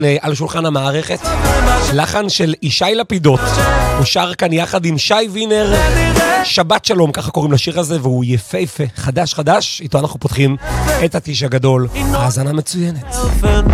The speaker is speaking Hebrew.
על שולחן המערכת. לחן של ישי לפידות, הוא שר כאן יחד עם שי וינר, שבת שלום, ככה קוראים לשיר הזה, והוא יפהפה, חדש, איתו אנחנו פותחים את התיש הגדול. האזנה מצוינת.